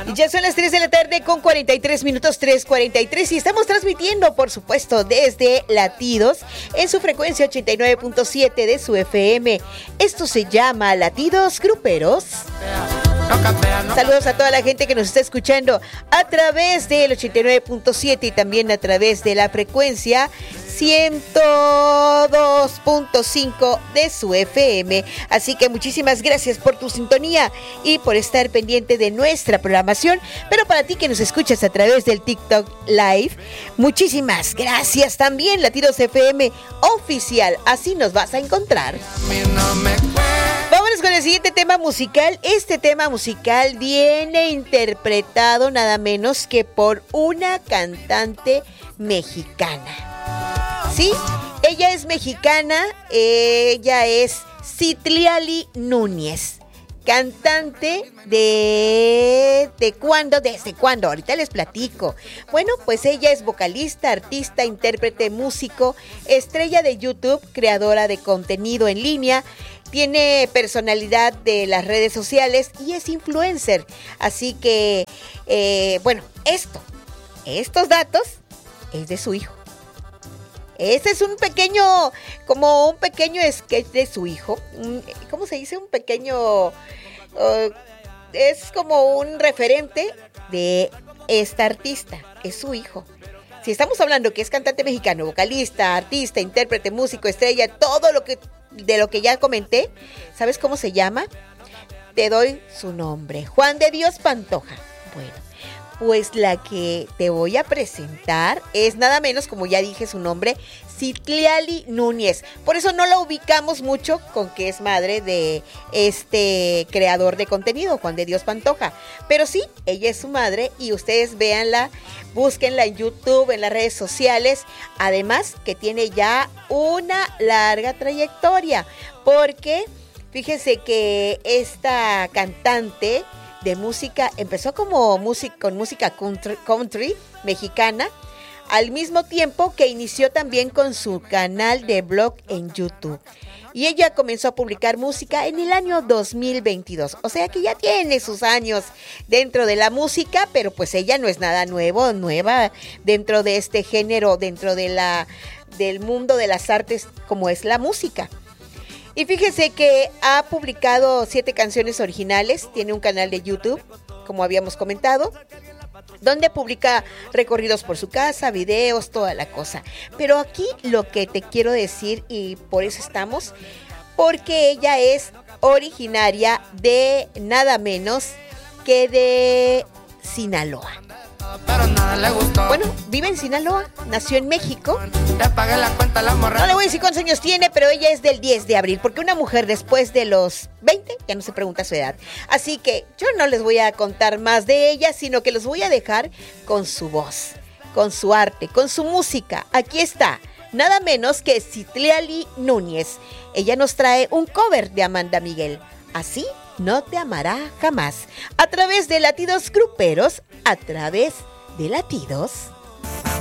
Y ya son las 3 de la tarde con 43 minutos, 3:43, y estamos transmitiendo, por supuesto, desde Latidos en su frecuencia 89.7 de su FM. Esto se llama Latidos Gruperos. Saludos a toda la gente que nos está escuchando a través del 89.7 y también a través de la frecuencia 102.5 de su FM. Así que muchísimas gracias por tu sintonía y por estar pendiente de nuestra programación. Pero para ti que nos escuchas a través del TikTok Live, muchísimas gracias también. Latidos FM Oficial, así nos vas a encontrar. Vámonos con el siguiente tema musical. Este tema musical viene interpretado nada menos que por una cantante mexicana. Sí, ella es mexicana, ella es Citlali Núñez, cantante ¿desde cuándo? Ahorita les platico. Bueno, pues ella es vocalista, artista, intérprete, músico, estrella de YouTube, creadora de contenido en línea, tiene personalidad de las redes sociales y es influencer. Así que, bueno, estos datos es de su hijo. Este es un pequeño sketch de su hijo. ¿Cómo se dice? Un pequeño... es como un referente de esta artista. Es su hijo. Si estamos hablando que es cantante mexicano, vocalista, artista, intérprete, músico, estrella, de lo que ya comenté, ¿sabes cómo se llama? Te doy su nombre. Juan de Dios Pantoja. Bueno, pues la que te voy a presentar es nada menos, como ya dije su nombre, Citlali Núñez. Por eso no la ubicamos mucho con que es madre de este creador de contenido, Juan de Dios Pantoja. Pero sí, ella es su madre y ustedes véanla, búsquenla en YouTube, en las redes sociales. Además que tiene ya una larga trayectoria, porque fíjense que esta cantante de música empezó con música country mexicana, al mismo tiempo que inició también con su canal de blog en YouTube. Y ella comenzó a publicar música en el año 2022. O sea que ya tiene sus años dentro de la música, pero pues ella no es nada nueva dentro de este género, dentro de del mundo de las artes como es la música. Y fíjese que ha publicado 7 canciones originales, tiene un canal de YouTube, como habíamos comentado, donde publica recorridos por su casa, videos, toda la cosa. Pero aquí lo que te quiero decir, y por eso estamos, porque ella es originaria de nada menos que de Sinaloa. Pero nada le gustó. Bueno, vive en Sinaloa, nació en México. Te pagué la cuenta, la morra. No le voy a decir cuántos años tiene, pero ella es del 10 de abril, porque una mujer después de los 20 ya no se pregunta su edad. Así que yo no les voy a contar más de ella, sino que los voy a dejar con su voz, con su arte, con su música. Aquí está, nada menos que Citlali Núñez. Ella nos trae un cover de Amanda Miguel. Así no te amará jamás. A través de Latidos Gruperos, a través de Latidos